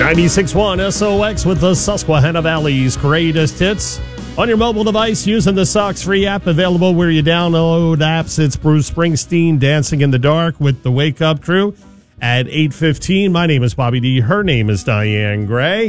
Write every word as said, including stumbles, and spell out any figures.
ninety-six point one S O X with the Susquehanna Valley's greatest hits. On your mobile device using the Sox Free app, available where you download apps. It's Bruce Springsteen, Dancing in the Dark with the Wake Up Crew at eight fifteen. My name is Bobby D. Her name is Diane Gray.